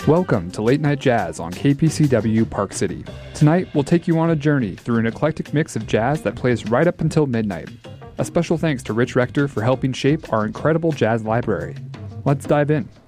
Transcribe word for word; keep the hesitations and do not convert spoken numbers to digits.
Welcome to Late Night Jazz on K P C W Park City. Tonight, we'll take you on a journey through an eclectic mix of jazz that plays right up until midnight. A special thanks to Rich Rector for helping shape our incredible jazz library. Let's dive in.